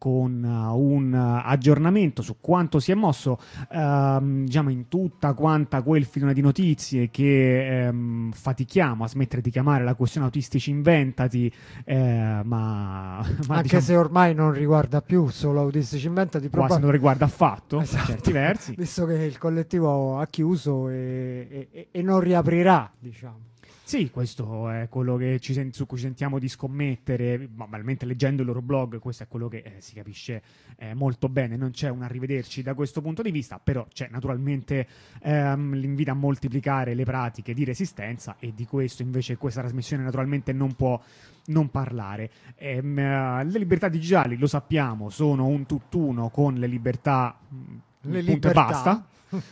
con un aggiornamento su quanto si è mosso diciamo in tutta quanta quel filone di notizie che fatichiamo a smettere di chiamare la questione autistici inventati, ma anche diciamo, se ormai non riguarda più solo autistici inventati, quasi non riguarda affatto, per esatto, certi versi. visto che il collettivo ha chiuso e non riaprirà, diciamo. Sì, questo è quello che su cui sentiamo di scommettere, ma banalmente leggendo il loro blog, questo è quello che si capisce molto bene, non c'è un arrivederci da questo punto di vista, però c'è naturalmente l'invito a moltiplicare le pratiche di resistenza, e di questo invece questa trasmissione naturalmente non può non parlare. Le libertà digitali, lo sappiamo, sono un tutt'uno con le libertà, Le punto e libertà. basta.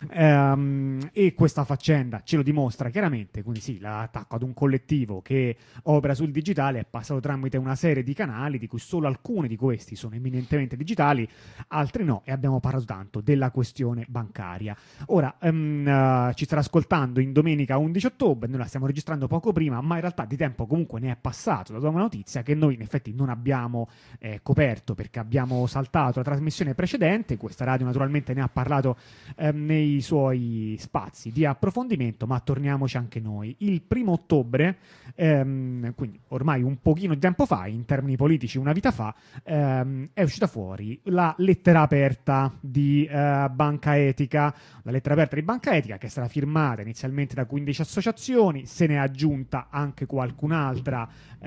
E questa faccenda ce lo dimostra chiaramente. Quindi sì, l'attacco ad un collettivo che opera sul digitale è passato tramite una serie di canali, di cui solo alcuni di questi sono eminentemente digitali, altri no, e abbiamo parlato tanto della questione bancaria. Ora ci starà ascoltando in domenica 11 ottobre, noi la stiamo registrando poco prima, ma in realtà di tempo comunque ne è passato da una notizia che noi in effetti non abbiamo coperto, perché abbiamo saltato la trasmissione precedente. Questa radio naturalmente ne ha parlato nei suoi spazi di approfondimento, ma torniamoci anche noi. Il 1° ottobre, quindi ormai un pochino di tempo fa, in termini politici una vita fa, è uscita fuori la lettera aperta di Banca Etica, la lettera aperta di Banca Etica che è stata firmata inizialmente da 15 associazioni, se ne è aggiunta anche qualcun'altra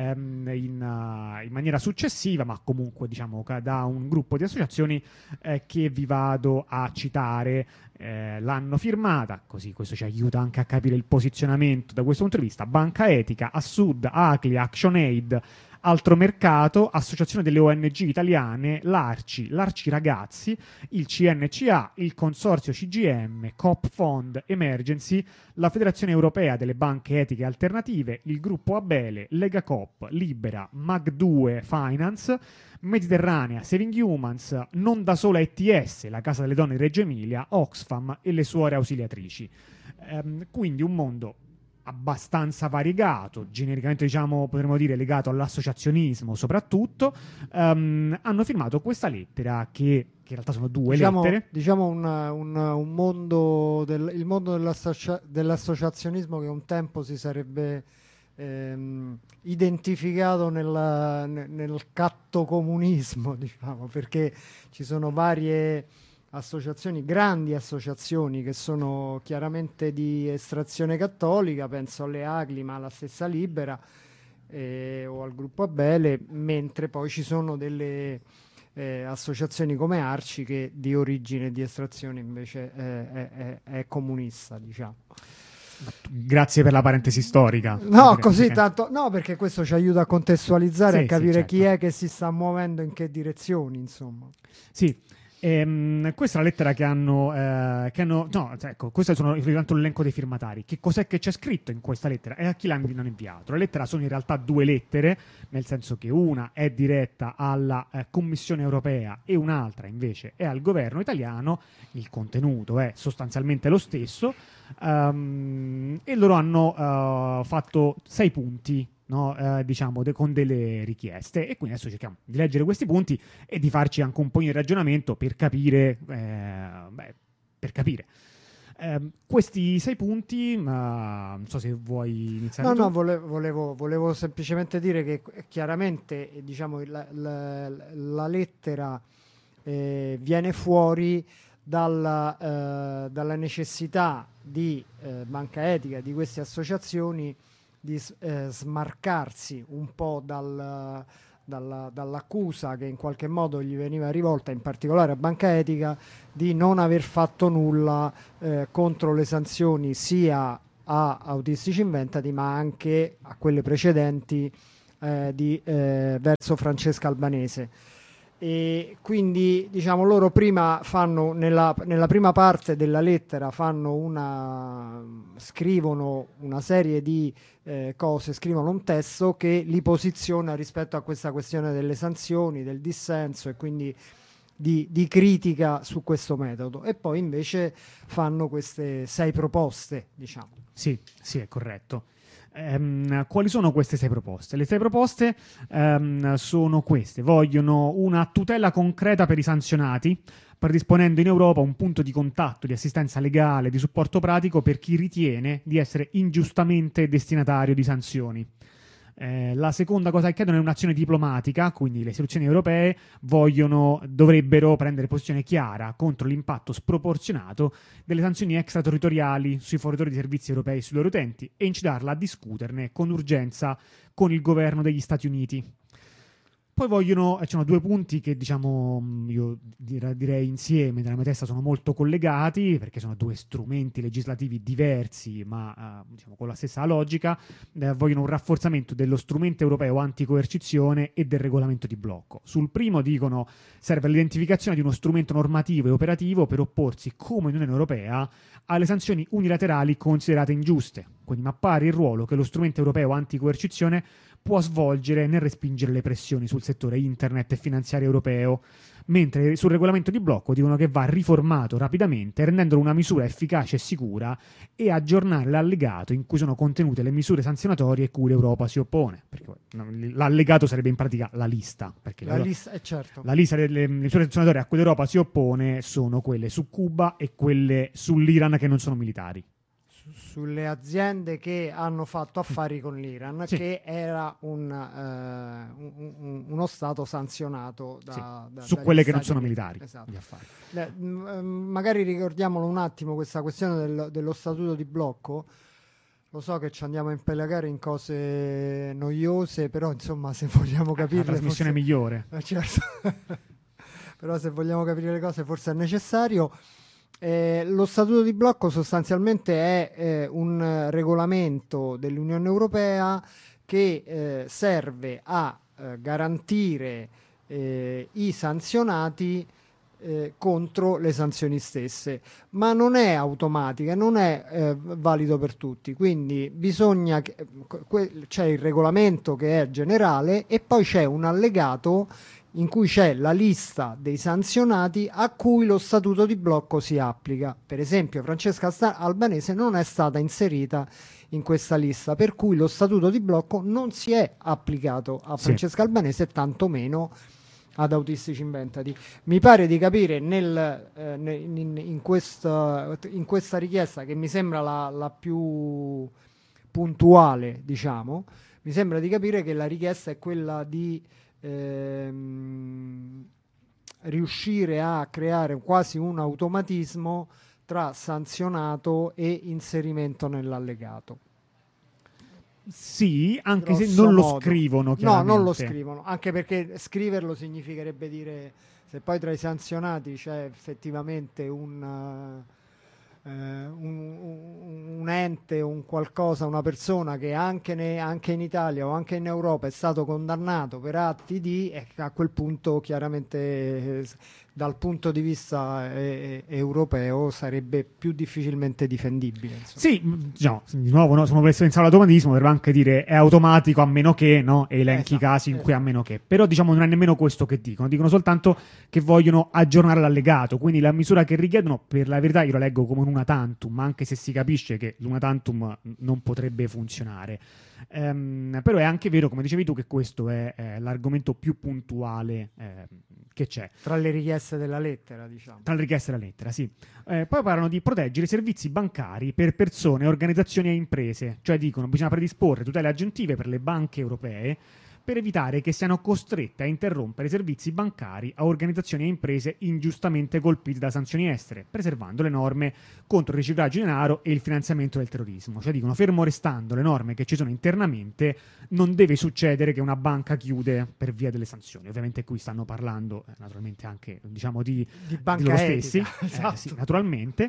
in maniera successiva, ma comunque diciamo da un gruppo di associazioni che vi vado a citare. L'hanno firmata, così questo ci aiuta anche a capire il posizionamento da questo punto di vista: Banca Etica, Assud, Acli, ActionAid, Altro Mercato, Associazione delle ONG italiane, l'Arci Ragazzi, il CNCA, il Consorzio CGM, Coop Fond Emergency, la Federazione Europea delle Banche Etiche Alternative, il Gruppo Abele, Lega Coop, Libera, Mag2 Finance, Mediterranea, Saving Humans, Non da Sola ETS, la Casa delle Donne di Reggio Emilia, Oxfam e le Suore Ausiliatrici. Quindi un mondo abbastanza variegato, genericamente diciamo potremmo dire legato all'associazionismo soprattutto. Hanno firmato questa lettera che in realtà sono due lettere. Diciamo un mondo il mondo dell'associazionismo che un tempo si sarebbe identificato nel cattocomunismo, diciamo, perché ci sono varie associazioni, grandi associazioni che sono chiaramente di estrazione cattolica, penso alle Agli, ma alla stessa Libera o al gruppo Abele, mentre poi ci sono delle associazioni come Arci che di origine e di estrazione invece è comunista, diciamo. Grazie per la parentesi storica. No, così tanto, no, perché questo ci aiuta a contestualizzare, sì, a capire certo. chi è che si sta muovendo in che direzioni, insomma. Sì. Questa è la lettera che hanno no, ecco, questo sono soltanto l'elenco dei firmatari. Che cos'è che c'è scritto in questa lettera e a chi l'hanno inviato? La lettera sono in realtà due lettere, nel senso che una è diretta alla Commissione europea e un'altra invece è al governo italiano. Il contenuto è sostanzialmente lo stesso, e loro hanno fatto 6 punti, no? Diciamo con delle richieste, e quindi adesso cerchiamo di leggere questi punti e di farci anche un po' di ragionamento per capire questi 6 punti. Non so se vuoi iniziare. No, volevo semplicemente dire che chiaramente diciamo la lettera viene fuori dalla necessità di Banca Etica, di queste associazioni, di smarcarsi un po' dall'accusa che in qualche modo gli veniva rivolta, in particolare a Banca Etica, di non aver fatto nulla contro le sanzioni sia a Autistici Inventati ma anche a quelle precedenti verso Francesca Albanese. E quindi diciamo loro prima fanno nella prima parte della lettera scrivono una serie di cose, scrivono un testo che li posiziona rispetto a questa questione delle sanzioni, del dissenso e quindi di critica su questo metodo, e poi invece fanno queste 6 proposte, diciamo. Sì, è corretto. Quali sono queste 6 proposte? Le 6 proposte sono queste: vogliono una tutela concreta per i sanzionati, predisponendo in Europa un punto di contatto, di assistenza legale, di supporto pratico per chi ritiene di essere ingiustamente destinatario di sanzioni. La seconda cosa che chiedono è un'azione diplomatica, quindi le istituzioni europee dovrebbero prendere posizione chiara contro l'impatto sproporzionato delle sanzioni extraterritoriali sui fornitori di servizi europei e sui loro utenti e incitarla a discuterne con urgenza con il governo degli Stati Uniti. Poi ci sono 2 punti che diciamo io direi insieme nella mia testa sono molto collegati, perché sono 2 strumenti legislativi diversi ma diciamo con la stessa logica. Vogliono un rafforzamento dello strumento europeo anticoercizione e del regolamento di blocco. Sul primo dicono serve l'identificazione di uno strumento normativo e operativo per opporsi come Unione Europea alle sanzioni unilaterali considerate ingiuste, quindi mappare il ruolo che lo strumento europeo anticoercizione può svolgere nel respingere le pressioni sul settore internet e finanziario europeo, mentre sul regolamento di blocco dicono che va riformato rapidamente, rendendolo una misura efficace e sicura, e aggiornare l'allegato in cui sono contenute le misure sanzionatorie cui l'Europa si oppone. Perché l'allegato sarebbe in pratica la lista, perché certo. la lista delle misure sanzionatorie a cui l'Europa si oppone sono quelle su Cuba e quelle sull'Iran che non sono militari. Sulle aziende che hanno fatto affari con l'Iran, sì, che era uno Stato sanzionato su quelle che non sono Uniti. militari. Esatto. Gli affari. Magari ricordiamolo un attimo questa questione dello statuto di blocco. Lo so che ci andiamo a impelagare in cose noiose, però insomma se vogliamo capire la trasmissione migliore. Certo. Però se vogliamo capire le cose forse è necessario. Lo statuto di blocco sostanzialmente è un regolamento dell'Unione Europea che serve a garantire i sanzionati contro le sanzioni stesse, ma non è automatica, non è valido per tutti, quindi bisogna c'è il regolamento che è generale e poi c'è un allegato in cui c'è la lista dei sanzionati a cui lo statuto di blocco si applica. Per esempio, Francesca Albanese non è stata inserita in questa lista, per cui lo statuto di blocco non si è applicato a Francesca Albanese, tantomeno ad Autistici Inventati. Mi pare di capire in questa richiesta, che mi sembra la più puntuale, diciamo, mi sembra di capire che la richiesta è quella di riuscire a creare quasi un automatismo tra sanzionato e inserimento nell'allegato. Sì, anche se non lo scrivono chiaramente. No, non lo scrivono, anche perché scriverlo significherebbe dire, se poi tra i sanzionati c'è effettivamente un ente, un qualcosa, una persona che anche in Italia o anche in Europa è stato condannato per atti a quel punto chiaramente dal punto di vista europeo sarebbe più difficilmente difendibile, insomma. Sì, no, di nuovo, no, se uno volesse pensare all'automatismo dovrebbe anche dire è automatico a meno che, no? E elenchi i casi in cui a meno che. Però diciamo non è nemmeno questo che dicono soltanto che vogliono aggiornare l'allegato, quindi la misura che richiedono, per la verità io la leggo come un una tantum, anche se si capisce che l'una tantum non potrebbe funzionare. Però è anche vero, come dicevi tu, che questo è l'argomento più puntuale che c'è. Tra le richieste della lettera, diciamo. Tra le richieste della lettera, sì. Poi parlano di proteggere i servizi bancari per persone, organizzazioni e imprese. Cioè dicono bisogna predisporre tutele aggiuntive per le banche europee per evitare che siano costrette a interrompere i servizi bancari a organizzazioni e imprese ingiustamente colpite da sanzioni estere, preservando le norme contro il riciclaggio di denaro e il finanziamento del terrorismo. Cioè dicono, fermo restando le norme che ci sono internamente, non deve succedere che una banca chiude per via delle sanzioni. Ovviamente qui stanno parlando naturalmente anche, diciamo, di banca loro etica, stessi, esatto. Sì, naturalmente.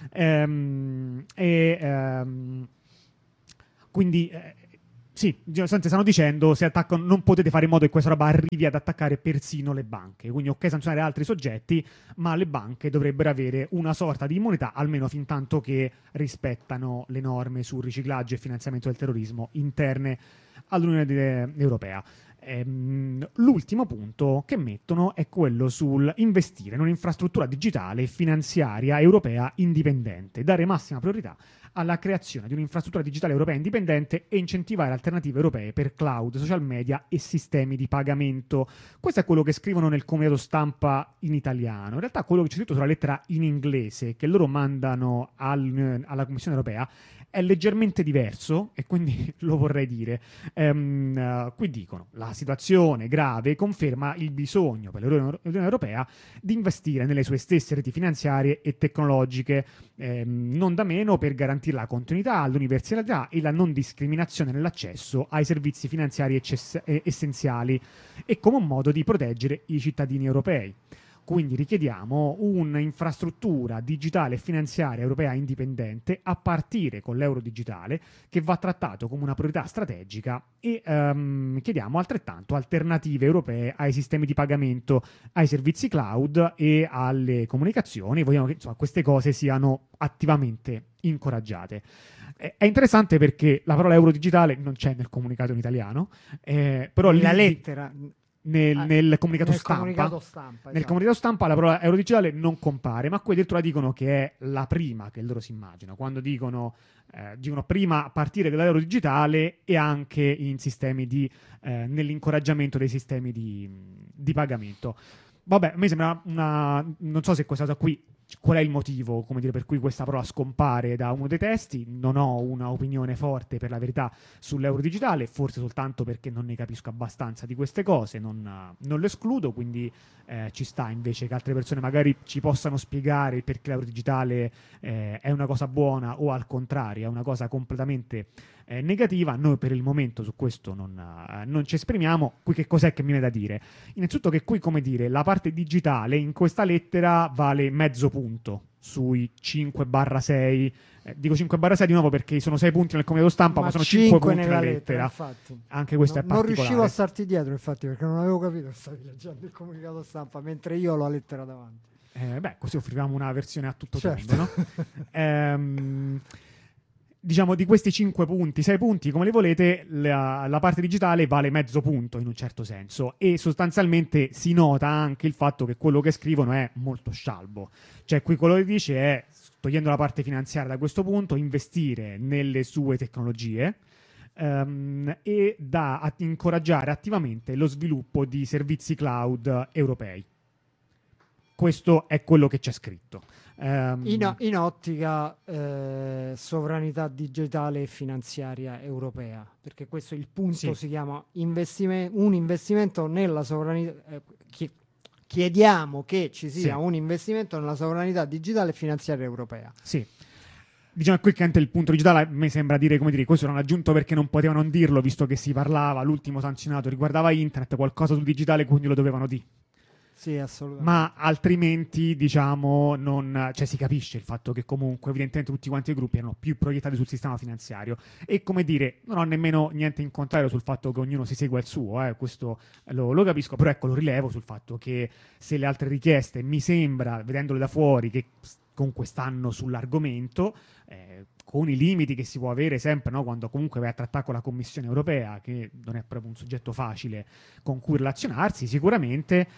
Quindi sì, stanno dicendo, se attaccano, non potete fare in modo che questa roba arrivi ad attaccare persino le banche. Quindi ok sanzionare altri soggetti, ma le banche dovrebbero avere una sorta di immunità, almeno fin tanto che rispettano le norme sul riciclaggio e finanziamento del terrorismo interne all'Unione Europea. L'ultimo punto che mettono è quello sul investire in un'infrastruttura digitale e finanziaria europea indipendente, dare massima priorità alla creazione di un'infrastruttura digitale europea indipendente e incentivare alternative europee per cloud, social media e sistemi di pagamento. Questo è quello che scrivono nel comunicato stampa in italiano. In realtà quello che c'è scritto sulla lettera in inglese che loro mandano alla Commissione europea è leggermente diverso e quindi lo vorrei dire. Qui dicono: la situazione grave conferma il bisogno per l'Unione Europea di investire nelle sue stesse reti finanziarie e tecnologiche, non da meno per garantire la continuità, l'universalità e la non discriminazione nell'accesso ai servizi finanziari essenziali e come un modo di proteggere i cittadini europei. Quindi richiediamo un'infrastruttura digitale e finanziaria europea indipendente a partire con l'euro digitale, che va trattato come una priorità strategica, e chiediamo altrettanto alternative europee ai sistemi di pagamento, ai servizi cloud e alle comunicazioni. Vogliamo che insomma, queste cose siano attivamente incoraggiate. È interessante perché la parola euro digitale non c'è nel comunicato in italiano, però la lì lettera nel comunicato stampa. Comunicato stampa, Nel esatto. comunicato stampa la parola euro digitale non compare, ma qui addirittura dicono che è la prima che loro si immaginano, quando dicono prima partire dall'euro digitale e anche in sistemi nell'incoraggiamento dei sistemi di pagamento. Vabbè, a me sembra non so se questa cosa qui, qual è il motivo, come dire, per cui questa parola scompare da uno dei testi. Non ho una opinione forte, per la verità, sull'euro digitale, forse soltanto perché non ne capisco abbastanza di queste cose, non lo escludo, quindi ci sta invece che altre persone magari ci possano spiegare perché l'euro digitale è una cosa buona o al contrario è una cosa completamente negativa. Noi per il momento su questo non ci esprimiamo. Qui che cos'è che mi viene da dire? Innanzitutto che qui, come dire, la parte digitale in questa lettera vale mezzo punto sui 5/6. Dico 5/6 di nuovo perché sono 6 punti nel comunicato stampa, ma sono 5 punti nella lettera. Infatti. Anche questo è particolare. Non riuscivo a starti dietro, infatti, perché non avevo capito che stavi leggendo il comunicato stampa mentre io ho la lettera davanti. Così offrivamo una versione a tutto certo. tondo, no? Diciamo, di questi 5 punti, 6 punti, come li volete, la parte digitale vale mezzo punto in un certo senso, e sostanzialmente si nota anche il fatto che quello che scrivono è molto scialbo. Cioè qui quello che dice è, togliendo la parte finanziaria da questo punto, investire nelle sue tecnologie e da incoraggiare attivamente lo sviluppo di servizi cloud europei. Questo è quello che c'è scritto. In ottica sovranità digitale e finanziaria europea, perché questo è il punto, sì. Si chiama un investimento nella sovranità. Chiediamo che ci sia un investimento nella sovranità digitale e finanziaria europea. Sì. Diciamo qui che anche il punto digitale a me sembra dire, come dire, questo non aggiunto perché non potevano non dirlo, visto che si parlava, l'ultimo sanzionato riguardava internet, qualcosa sul digitale, quindi lo dovevano dire. Sì, assolutamente. Ma altrimenti, diciamo, cioè si capisce il fatto che comunque evidentemente tutti quanti i gruppi erano più proiettati sul sistema finanziario, e come dire, non ho nemmeno niente in contrario sul fatto che ognuno si segua il suo, questo lo capisco, però ecco, lo rilevo sul fatto che se le altre richieste mi sembra, vedendole da fuori, che comunque stanno sull'argomento, con i limiti che si può avere sempre, no? Quando comunque vai a trattare con la Commissione europea, che non è proprio un soggetto facile con cui relazionarsi, sicuramente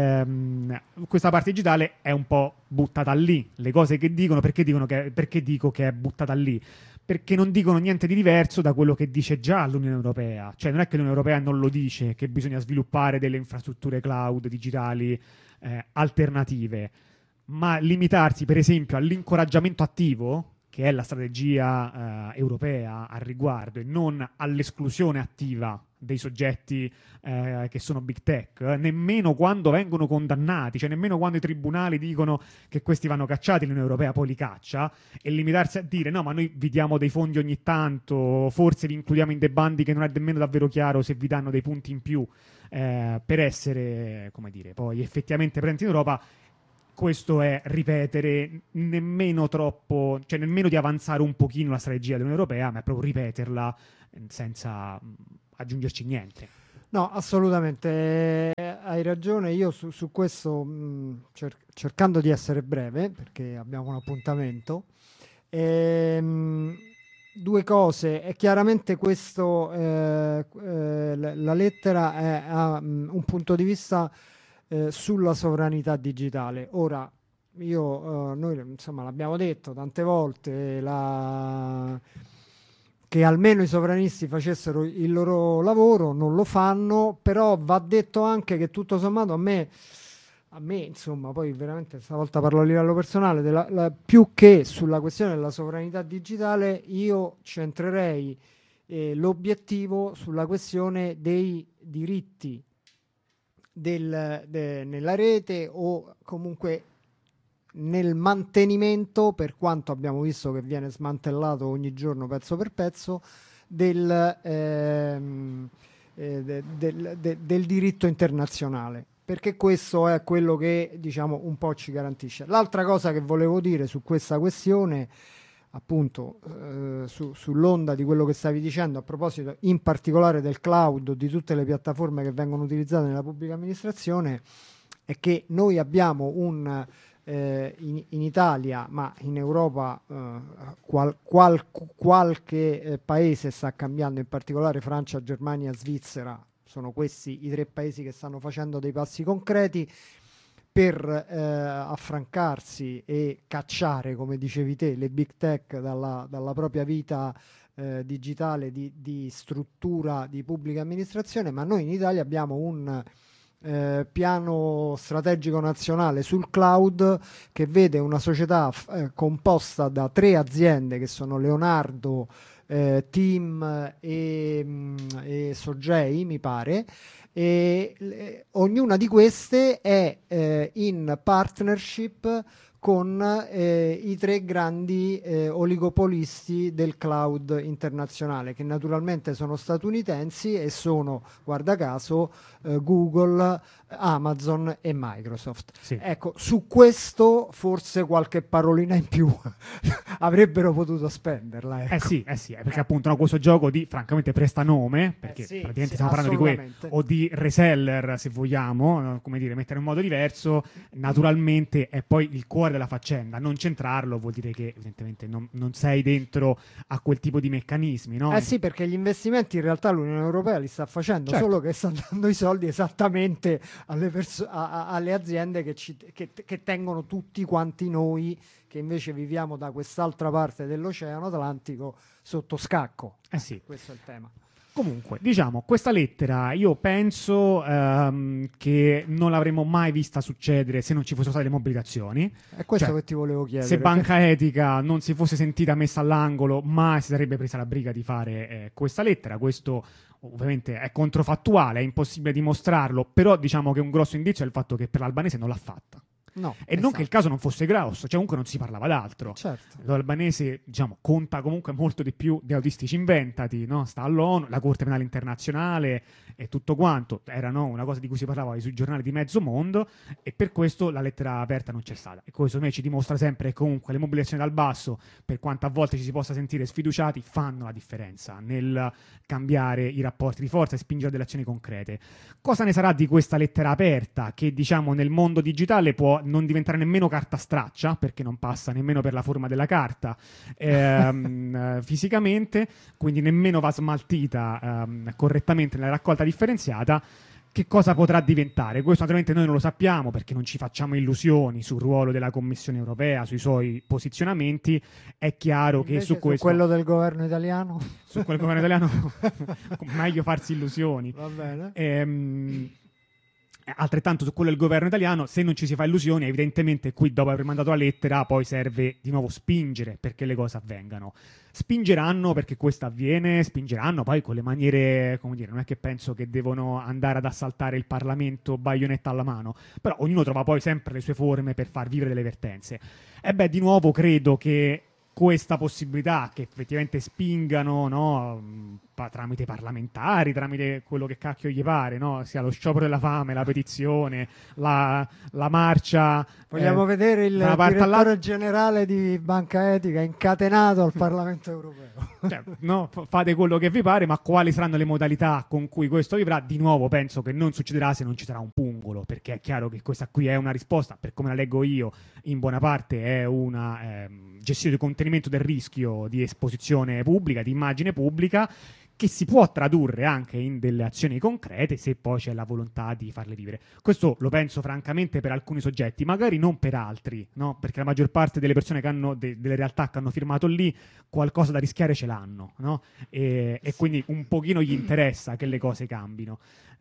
questa parte digitale è un po' buttata lì. Le cose che dicono, perché dico che è buttata lì? Perché non dicono niente di diverso da quello che dice già l'Unione Europea. Cioè non è che l'Unione Europea non lo dice, che bisogna sviluppare delle infrastrutture cloud digitali alternative, ma limitarsi per esempio all'incoraggiamento attivo, che è la strategia europea al riguardo, e non all'esclusione attiva dei soggetti che sono big tech, nemmeno quando vengono condannati, cioè nemmeno quando i tribunali dicono che questi vanno cacciati, l'Unione Europea poi li caccia, e limitarsi a dire no, ma noi vi diamo dei fondi ogni tanto, forse vi includiamo in dei bandi che non è nemmeno davvero chiaro se vi danno dei punti in più per essere, come dire, poi effettivamente presenti in Europa. Questo è ripetere nemmeno troppo, cioè nemmeno di avanzare un pochino la strategia dell'Unione Europea, ma è proprio ripeterla senza aggiungerci niente. No, assolutamente, hai ragione. Io su questo, cercando di essere breve, perché abbiamo un appuntamento, due cose. È chiaramente questo, la lettera ha un punto di vista sulla sovranità digitale. Ora, noi insomma l'abbiamo detto tante volte, che almeno i sovranisti facessero il loro lavoro, non lo fanno, però va detto anche che tutto sommato a me insomma, poi veramente stavolta parlo a livello personale, più che sulla questione della sovranità digitale, io centrerei l'obiettivo sulla questione dei diritti nella rete, o comunque nel mantenimento, per quanto abbiamo visto che viene smantellato ogni giorno pezzo per pezzo, del diritto internazionale, perché questo è quello che, diciamo, un po' ci garantisce. L'altra cosa che volevo dire su questa questione, appunto, sull'onda di quello che stavi dicendo, a proposito in particolare del cloud, di tutte le piattaforme che vengono utilizzate nella pubblica amministrazione, è che noi abbiamo in Italia, ma in Europa qualche paese sta cambiando, in particolare Francia, Germania, Svizzera, sono questi i 3 paesi che stanno facendo dei passi concreti per affrancarsi e cacciare, come dicevi te, le big tech dalla propria vita digitale di struttura di pubblica amministrazione. Ma noi in Italia abbiamo un piano strategico nazionale sul cloud che vede una società composta da 3 aziende che sono Leonardo, Team e Sogei, mi pare, e ognuna di queste è in partnership con i 3 grandi oligopolisti del cloud internazionale, che naturalmente sono statunitensi e sono, guarda caso, Google, Amazon e Microsoft. Sì. Ecco, su questo forse qualche parolina in più avrebbero potuto spenderla. Ecco. Sì, perché appunto questo gioco di, francamente, prestanome, perché praticamente stiamo parlando di quello, o di reseller, se vogliamo, come dire, mettere in modo diverso, naturalmente è poi il cuore della faccenda. Non centrarlo vuol dire che evidentemente non sei dentro a quel tipo di meccanismi, no? Sì, perché gli investimenti in realtà l'Unione Europea li sta facendo, certo, solo che sta dando i soldi esattamente alle aziende che tengono tutti quanti noi, che invece viviamo da quest'altra parte dell'Oceano Atlantico, sotto scacco. Sì. Questo è il tema. Comunque, diciamo, questa lettera io penso che non l'avremmo mai vista succedere se non ci fossero state le mobilitazioni. È questo che ti volevo chiedere. Se Banca Etica non si fosse sentita messa all'angolo, mai si sarebbe presa la briga di fare questa lettera. Questo ovviamente è controfattuale, è impossibile dimostrarlo, però diciamo che un grosso indizio è il fatto che per l'albanese non l'ha fatta. No, e non che il caso non fosse grosso, cioè comunque non si parlava d'altro. Certo. L'albanese, diciamo, conta comunque molto di più di autistici inventati, no? Sta all'ONU, la Corte Penale Internazionale e tutto quanto, erano una cosa di cui si parlava sui giornali di mezzo mondo, e per questo la lettera aperta non c'è stata. E questo me ci dimostra sempre che comunque le mobilitazioni dal basso, per quanto a volte ci si possa sentire sfiduciati, fanno la differenza nel cambiare i rapporti di forza e spingere delle azioni concrete. Cosa ne sarà di questa lettera aperta che, diciamo, nel mondo digitale può non diventare nemmeno carta straccia, perché non passa nemmeno per la forma della carta fisicamente, quindi nemmeno va smaltita correttamente nella raccolta differenziata? Che cosa potrà diventare? Questo naturalmente noi non lo sappiamo, perché non ci facciamo illusioni sul ruolo della Commissione europea, sui suoi posizionamenti. È chiaro che su questo, quello del governo italiano, su quel governo italiano meglio farsi illusioni. Va bene. Altrettanto su quello del governo italiano, se non ci si fa illusioni, evidentemente qui, dopo aver mandato la lettera, poi serve di nuovo spingere perché le cose avvengano. Spingeranno perché questo avviene, spingeranno poi con le maniere, come dire, non è che penso che devono andare ad assaltare il Parlamento baionetta alla mano, però ognuno trova poi sempre le sue forme per far vivere delle vertenze. E di nuovo credo che questa possibilità che effettivamente spingano, no, tramite parlamentari, tramite quello che cacchio gli pare, no, sia lo sciopero della fame, la petizione, la marcia. Vogliamo vedere il direttore generale di Banca Etica incatenato al Parlamento europeo. Cioè, no, fate quello che vi pare, ma quali saranno le modalità con cui questo vivrà? Di nuovo penso che non succederà se non ci sarà un pungolo, perché è chiaro che questa qui è una risposta, per come la leggo io, in buona parte è una gestione di contenimento del rischio di esposizione pubblica, di immagine pubblica, che si può tradurre anche in delle azioni concrete se poi c'è la volontà di farle vivere. Questo lo penso francamente per alcuni soggetti, magari non per altri, no? Perché la maggior parte delle persone che hanno delle realtà che hanno firmato lì qualcosa da rischiare ce l'hanno, no? E quindi un pochino gli interessa che le cose cambino.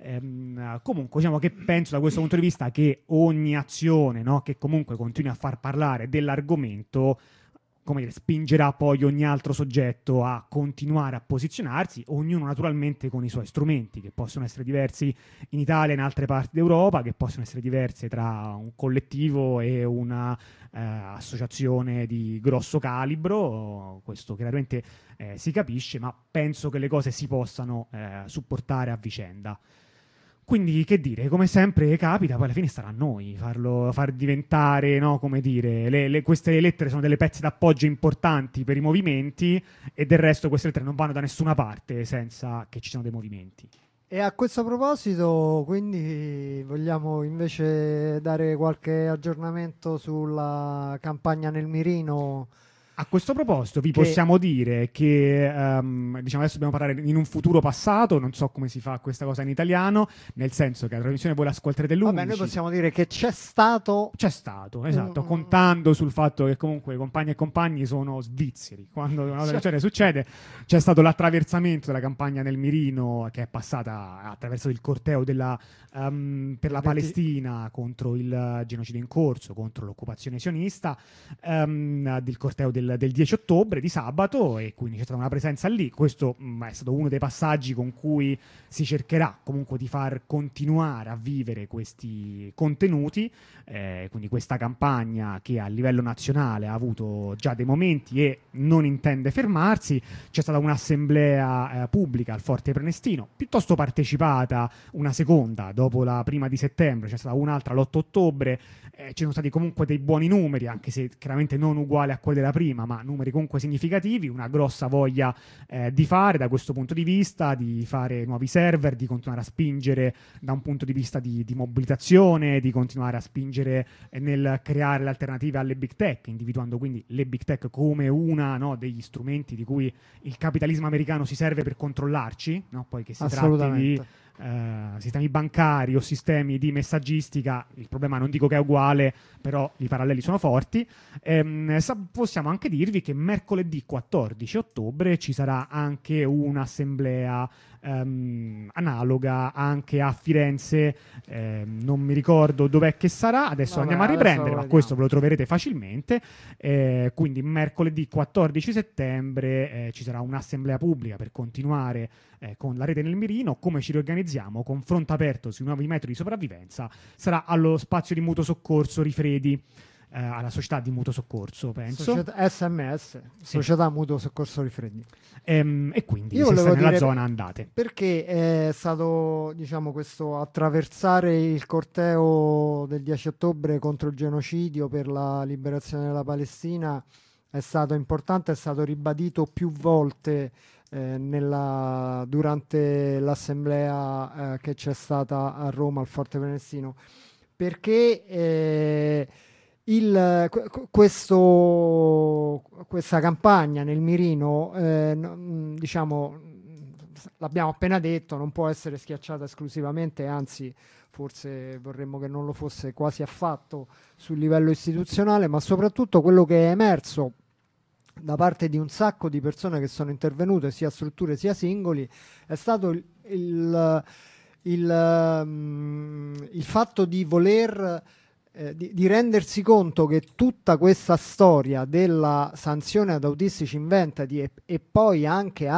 Comunque diciamo che penso da questo punto di vista che ogni azione, no, che comunque continui a far parlare dell'argomento, come dire, spingerà poi ogni altro soggetto a continuare a posizionarsi, ognuno naturalmente con i suoi strumenti, che possono essere diversi in Italia e in altre parti d'Europa, che possono essere diverse tra un collettivo e una associazione di grosso calibro. Questo chiaramente si capisce, ma penso che le cose si possano supportare a vicenda. Quindi, che dire, come sempre capita, poi alla fine starà a noi far diventare, no, come dire, queste lettere sono delle pezze d'appoggio importanti per i movimenti, e del resto queste lettere non vanno da nessuna parte senza che ci siano dei movimenti. E a questo proposito, quindi, vogliamo invece dare qualche aggiornamento sulla campagna nel mirino? A questo proposito vi Che- possiamo dire che diciamo adesso dobbiamo parlare in un futuro passato, non so come si fa questa cosa in italiano, nel senso che la trasmissione voi l'ascolterete l'11. Vabbè, noi possiamo dire che c'è stato Esatto, contando sul fatto che comunque i compagni e compagni sono svizzeri. Quando una cosa del genere succede, c'è stato l'attraversamento della campagna nel mirino, che è passata attraverso il corteo per la Palestina contro il genocidio in corso, contro l'occupazione sionista, del corteo del 10 ottobre di sabato, e quindi c'è stata una presenza lì. Questo è stato uno dei passaggi con cui si cercherà comunque di far continuare a vivere questi contenuti, quindi questa campagna che a livello nazionale ha avuto già dei momenti e non intende fermarsi. C'è stata un'assemblea pubblica al Forte Prenestino, piuttosto partecipata, una seconda dopo la prima di settembre, c'è stata un'altra l'8 ottobre. Ci sono stati comunque dei buoni numeri, anche se chiaramente non uguali a quelli della prima, ma numeri comunque significativi, una grossa voglia di fare da questo punto di vista, di fare nuovi server, di continuare a spingere da un punto di vista di mobilitazione, di continuare a spingere nel creare le alternative alle big tech, individuando quindi le big tech come una, no, degli strumenti di cui il capitalismo americano si serve per controllarci, no? Poi che si tratti di sistemi bancari o sistemi di messaggistica, il problema non dico che è uguale, però i paralleli sono forti. Possiamo anche dirvi che mercoledì 14 ottobre ci sarà anche un'assemblea analoga anche a Firenze, non mi ricordo dov'è che sarà, adesso andiamo a riprendere, ma questo ve lo troverete facilmente. Quindi mercoledì 14 settembre ci sarà un'assemblea pubblica per continuare con la rete nel mirino. Come ci riorganizziamo? Confronto aperto sui nuovi metodi di sopravvivenza, sarà allo spazio di mutuo soccorso Rifredi, alla società di mutuo soccorso, penso. SMS, Società Mutuo Soccorso Rifredi. E quindi Io se volevo state nella dire zona andate. perché è stato, diciamo, questo attraversare il corteo del 10 ottobre contro il genocidio per la liberazione della Palestina è stato importante, è stato ribadito più volte durante l'assemblea che c'è stata a Roma al Forte Prenestino, perché questa campagna nel mirino, diciamo, l'abbiamo appena detto, non può essere schiacciata esclusivamente, anzi forse vorremmo che non lo fosse quasi affatto sul livello istituzionale, ma soprattutto quello che è emerso da parte di un sacco di persone che sono intervenute, sia strutture sia singoli, è stato il fatto di voler di rendersi conto che tutta questa storia della sanzione ad autistici inventati e poi anche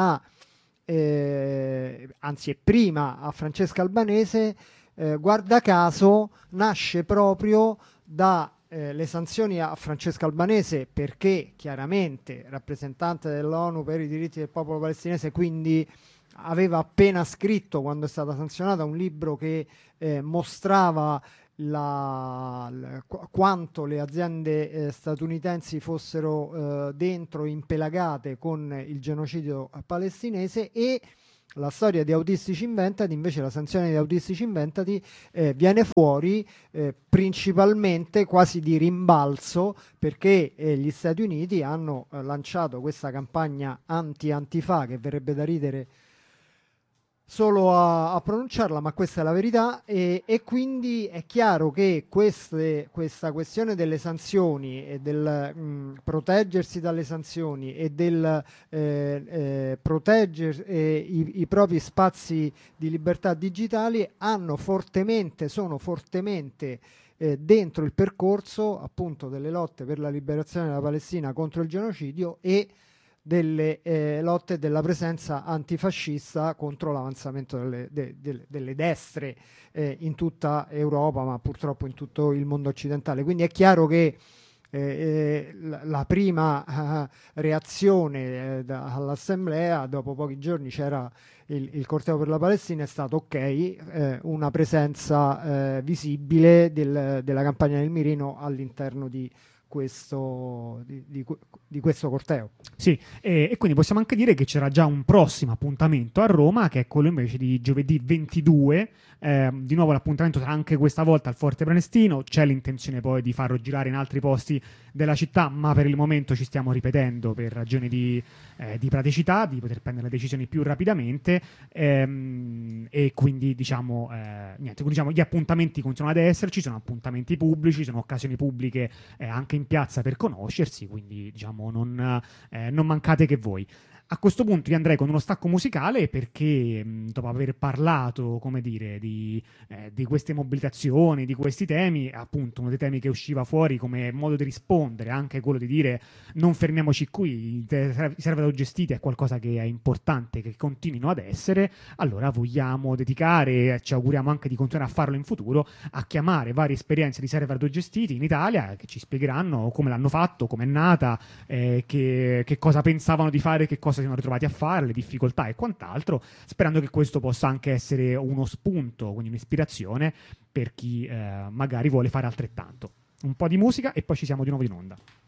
anzi prima a Francesca Albanese, guarda caso nasce proprio da le sanzioni a Francesca Albanese, perché chiaramente rappresentante dell'ONU per i diritti del popolo palestinese, quindi aveva appena scritto, quando è stata sanzionata, un libro che mostrava quanto le aziende statunitensi fossero dentro impelagate con il genocidio palestinese, e la storia di Autistici Inventati, invece la sanzione di Autistici Inventati viene fuori principalmente quasi di rimbalzo, perché gli Stati Uniti hanno lanciato questa campagna anti-Antifa, che verrebbe da ridere solo a pronunciarla, ma questa è la verità, e quindi è chiaro che questa questione delle sanzioni e del proteggersi dalle sanzioni e del proteggere i propri spazi di libertà digitali sono fortemente dentro il percorso appunto delle lotte per la liberazione della Palestina contro il genocidio e delle lotte della presenza antifascista contro l'avanzamento delle destre in tutta Europa, ma purtroppo in tutto il mondo occidentale. Quindi è chiaro che la prima reazione all'assemblea, dopo pochi giorni c'era il corteo per la Palestina, è stato ok, una presenza visibile della campagna del mirino all'interno di questo corteo. Sì, e quindi possiamo anche dire che c'era già un prossimo appuntamento a Roma, che è quello invece di giovedì 22. Di nuovo l'appuntamento sarà anche questa volta al Forte Prenestino. C'è l'intenzione poi di farlo girare in altri posti della città, ma per il momento ci stiamo ripetendo per ragioni di praticità, di poter prendere le decisioni più rapidamente, e quindi diciamo niente, diciamo, gli appuntamenti continuano ad esserci, sono appuntamenti pubblici, sono occasioni pubbliche anche in piazza per conoscersi, quindi diciamo non mancate che voi. A questo punto io andrei con uno stacco musicale perché dopo aver parlato, come dire, di queste mobilitazioni, di questi temi, appunto uno dei temi che usciva fuori come modo di rispondere, anche quello di dire non fermiamoci qui, i server autogestiti è qualcosa che è importante, che continuino ad essere, allora vogliamo dedicare, ci auguriamo anche di continuare a farlo in futuro, a chiamare varie esperienze di server autogestiti in Italia che ci spiegheranno come l'hanno fatto, come è nata, che cosa pensavano di fare, che cosa si sono ritrovati a fare, le difficoltà e quant'altro, sperando che questo possa anche essere uno spunto, quindi un'ispirazione per chi magari vuole fare altrettanto. Un po' di musica e poi ci siamo di nuovo in onda.